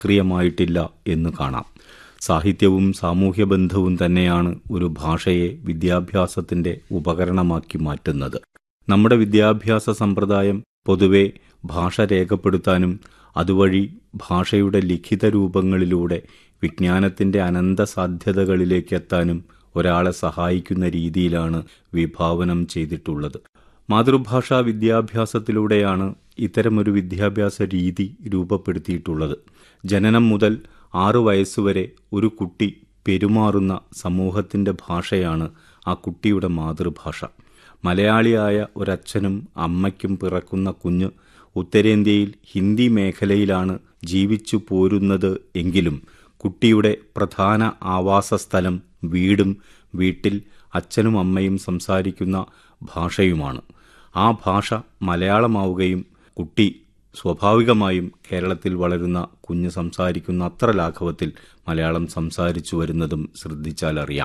ക്രിയമായിട്ടില്ല എന്ന് കാണാം. സാഹിത്യവും സാമൂഹ്യ ബന്ധവും തന്നെയാണ് ഒരു ഭാഷയെ വിദ്യാഭ്യാസത്തിന്റെ ഉപകരണമാക്കി മാറ്റുന്നത്. നമ്മുടെ വിദ്യാഭ്യാസ സമ്പ്രദായം പൊതുവെ ഭാഷ രേഖപ്പെടുത്താനും അതുവഴി ഭാഷയുടെ ലിഖിത രൂപങ്ങളിലൂടെ വിജ്ഞാനത്തിന്റെ അനന്ത സാധ്യതകളിലേക്ക് എത്താനും ഒരാളെ സഹായിക്കുന്ന രീതിയിലാണ് വിഭാവനം ചെയ്തിട്ടുള്ളത്. മാതൃഭാഷാ വിദ്യാഭ്യാസത്തിലൂടെയാണ് ഇത്തരമൊരു വിദ്യാഭ്യാസ രീതി രൂപപ്പെടുത്തിയിട്ടുള്ളത്. ജനനം മുതൽ 6 വയസ്സുവരെ ഒരു കുട്ടി പെരുമാറുന്ന സമൂഹത്തിന്റെ ഭാഷയാണ് ആ കുട്ടിയുടെ മാതൃഭാഷ. മലയാളിയായ ഒരച്ഛനും അമ്മയ്ക്കും പിറക്കുന്ന കുഞ്ഞ് ഉത്തരേന്ത്യയിൽ ഹിന്ദി മേഖലയിലാണ് ജീവിച്ചു പോരുന്നത് എങ്കിലും കുട്ടിയുടെ പ്രധാന ആവാസസ്ഥലം വീടും വീട്ടിൽ അച്ഛനും അമ്മയും സംസാരിക്കുന്ന ഭാഷയുമാണ്. ആ ഭാഷ മലയാളമാവുകയും കുട്ടി സ്വാഭാവികമായും കേരളത്തിൽ വളരുന്ന കുഞ്ഞ് സംസാരിക്കുന്ന അത്ര ലാഘവത്തിൽ മലയാളം സംസാരിച്ചു വരുന്നതും ശ്രദ്ധിച്ചാൽ അറിയാം.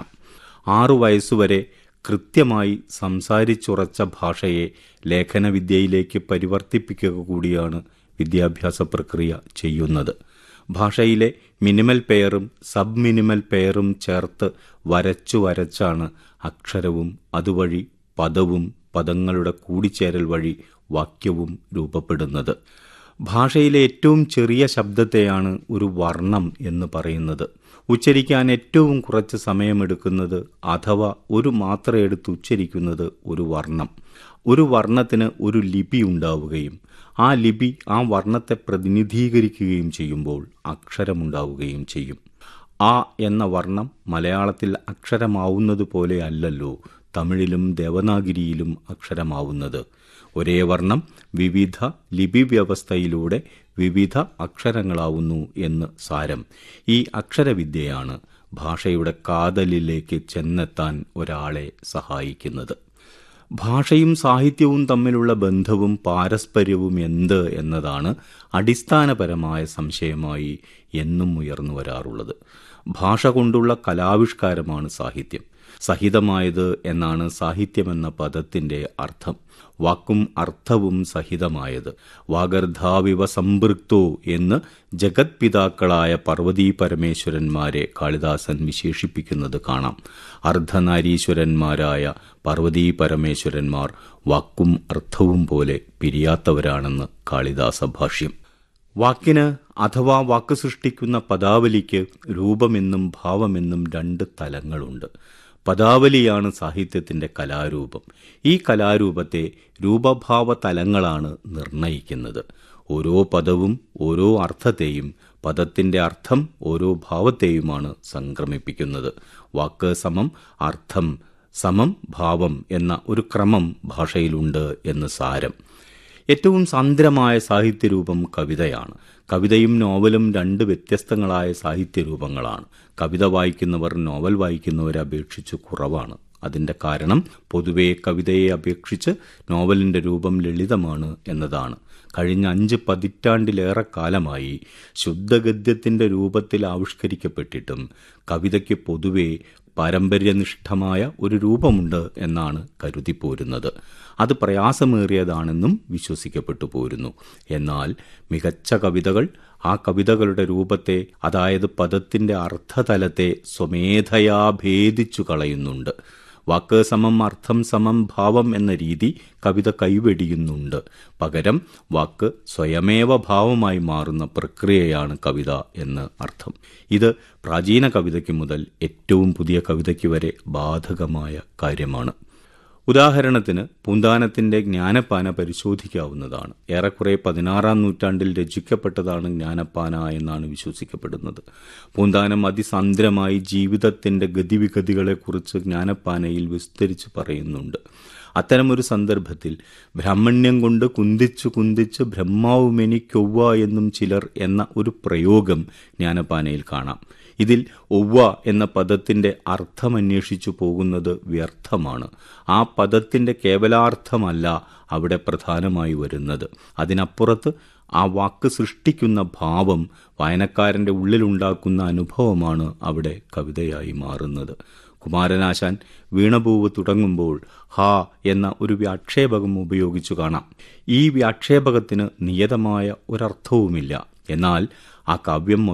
6 വയസ്സുവരെ കൃത്യമായി സംസാരിച്ചുറച്ച ഭാഷയെ ലേഖനവിദ്യയിലേക്ക് പരിവർത്തിപ്പിക്കുക കൂടിയാണ് വിദ്യാഭ്യാസ പ്രക്രിയ ചെയ്യുന്നത്. ഭാഷയിലെ മിനിമൽ പെയറും സബ് മിനിമൽ പെയറും ചേർത്ത് വരച്ചാണ് അക്ഷരവും അതുവഴി പദവും പദങ്ങളുടെ കൂടിച്ചേരൽ വഴി വാക്യവും രൂപപ്പെടുന്നത്. ഭാഷയിലെ ഏറ്റവും ചെറിയ ശബ്ദത്തെയാണ് ഒരു വർണ്ണം എന്ന് പറയുന്നത്. ഉച്ചരിക്കാൻ ഏറ്റവും കുറച്ച് സമയമെടുക്കുന്നത് അഥവാ ഒരു മാത്ര എടുത്ത് ഉച്ചരിക്കുന്നത് ഒരു വർണ്ണം. ഒരു വർണ്ണത്തിന് ഒരു ലിപി ഉണ്ടാവുകയും ആ ലിപി ആ വർണ്ണത്തെ പ്രതിനിധീകരിക്കുകയും ചെയ്യുമ്പോൾ അക്ഷരമുണ്ടാവുകയും ചെയ്യും. ആ എന്ന വർണ്ണം മലയാളത്തിൽ അക്ഷരമാവുന്നത് പോലെ അല്ലല്ലോ തമിഴിലും ദേവനാഗിരിയിലും അക്ഷരമാവുന്നത്. ഒരേ വർണ്ണം വിവിധ ലിപി വ്യവസ്ഥയിലൂടെ വിവിധ അക്ഷരങ്ങളാവുന്നു എന്ന് സാരം. ഈ അക്ഷരവിദ്യയാണ് ഭാഷയുടെ കാതലിലേക്ക് ചെന്നെത്താൻ ഒരാളെ സഹായിക്കുന്നത്. ഭാഷയും സാഹിത്യവും തമ്മിലുള്ള ബന്ധവും പാരസ്പര്യവും എന്ത് എന്നതാണ് അടിസ്ഥാനപരമായ സംശയമായി എന്നും ഉയർന്നു വരാറുള്ളത്. ഭാഷ കൊണ്ടുള്ള കലാവിഷ്കാരമാണ് സാഹിത്യം. സഹിതമായത് എന്നാണ് സാഹിത്യമെന്ന പദത്തിന്റെ അർത്ഥം. വാക്കും അർത്ഥവും സഹിതമായത്. വാഗർധാവിവ സംപൃക്തോ എന്ന് ജഗത്പിതാക്കളായ പാർവതീ പരമേശ്വരന്മാരെ കാളിദാസൻ വിശേഷിപ്പിക്കുന്നത് കാണാം. അർദ്ധനാരീശ്വരന്മാരായ പാർവതീ പരമേശ്വരന്മാർ വാക്കും അർത്ഥവും പോലെ പിരിയാത്തവരാണെന്ന് കാളിദാസ ഭാഷ്യം. വാക്കിന് അഥവാ വാക്ക് സൃഷ്ടിക്കുന്ന പദാവലിക്ക് രൂപമെന്നും ഭാവമെന്നും 2 തലങ്ങളുണ്ട്. പദാവലിയാണ് സാഹിത്യത്തിന്റെ കലാരൂപം. ഈ കലാരൂപത്തെ രൂപഭാവ തലങ്ങളാണ് നിർണയിക്കുന്നത്. ഓരോ പദവും ഓരോ അർത്ഥത്തെയും പദത്തിന്റെ അർത്ഥം ഓരോ ഭാവത്തെയുമാണ് സംക്രമിപ്പിക്കുന്നത്. വാക്ക് സമം അർത്ഥം സമം ഭാവം എന്ന ഒരു ക്രമം ഭാഷയിലുണ്ട് എന്ന് സാരം. ഏറ്റവും സാന്ദ്രമായ സാഹിത്യരൂപം കവിതയാണ്. കവിതയും നോവലും 2 വ്യത്യസ്തങ്ങളായ സാഹിത്യരൂപങ്ങളാണ്. കവിത വായിക്കുന്നവർ നോവൽ വായിക്കുന്നവരെ അപേക്ഷിച്ച് കുറവാണ്. അതിന്റെ കാരണം പൊതുവെ കവിതയെ അപേക്ഷിച്ച് നോവലിന്റെ രൂപം ലളിതമാണ് എന്നതാണ്. കഴിഞ്ഞ 5 പതിറ്റാണ്ടിലേറെ കാലമായി ശുദ്ധഗദ്യത്തിന്റെ രൂപത്തിൽ ആവിഷ്കരിക്കപ്പെട്ടിട്ടും കവിതയ്ക്ക് പൊതുവെ പാരമ്പര്യനിഷ്ഠമായ ഒരു രൂപമുണ്ട് എന്നാണ് കരുതിപ്പോരുന്നത്. അത് പ്രയാസമേറിയതാണെന്നും വിശ്വസിക്കപ്പെട്ടു പോരുന്നു. എന്നാൽ മികച്ച കവിതകൾ ആ കവിതകളുടെ രൂപത്തെ, അതായത് പദത്തിന്റെ അർത്ഥതലത്തെ സ്വമേധയാ ഭേദിച്ചു കളയുന്നുണ്ട്. വാക്ക് സമം അർത്ഥം സമം ഭാവം എന്ന രീതി കവിത കൈവെടിയുന്നുണ്ട്. പകരം വാക്ക് സ്വയമേവ ഭാവമായി മാറുന്ന പ്രക്രിയയാണ് കവിത എന്ന് അർത്ഥം. ഇത് പ്രാചീന കവിതയ്ക്ക് മുതൽ ഏറ്റവും പുതിയ കവിതയ്ക്ക് വരെ ബാധകമായ കാര്യമാണ്. ഉദാഹരണത്തിന് പൂന്താനത്തിന്റെ ജ്ഞാനപ്പാന പരിശോധിക്കാവുന്നതാണ്. ഏറെക്കുറെ 16-ാം നൂറ്റാണ്ടിൽ രചിക്കപ്പെട്ടതാണ് ജ്ഞാനപ്പാന എന്നാണ് വിശ്വസിക്കപ്പെടുന്നത്. പൂന്താനം അതിസാന്ദ്രമായി ജീവിതത്തിന്റെ ഗതിവിഗതികളെക്കുറിച്ച് ജ്ഞാനപ്പാനയിൽ വിസ്തരിച്ച് പറയുന്നുണ്ട്. അത്തരമൊരു സന്ദർഭത്തിൽ ബ്രാഹ്മണ്യം കൊണ്ട് കുന്തിച്ച് ബ്രഹ്മാവുമെനിക്കൊവ്വ എന്നും ചിലർ എന്ന ഒരു പ്രയോഗം ജ്ഞാനപ്പാനയിൽ കാണാം. ഇതിൽ ഒവ്വ എന്ന പദത്തിന്റെ അർത്ഥമന്വേഷിച്ചു പോകുന്നത് വ്യർത്ഥമാണ്. ആ പദത്തിന്റെ കേവലാർത്ഥമല്ല അവിടെ പ്രധാനമായി വരുന്നത്. അതിനപ്പുറത്ത് ആ വാക്ക് സൃഷ്ടിക്കുന്ന ഭാവം, വായനക്കാരന്റെ ഉള്ളിലുണ്ടാക്കുന്ന അനുഭവമാണ് അവിടെ കവിതയായി മാറുന്നത്. കുമാരനാശാൻ വീണപൂവ് തുടങ്ങുമ്പോൾ ഹാ എന്ന ഒരു വ്യാക്ഷേപകം ഉപയോഗിച്ചു കാണാം. ഈ വ്യാക്ഷേപകത്തിന് നിയതമായ ഒരർത്ഥവുമില്ല. എന്നാൽ ആ കാവ്യം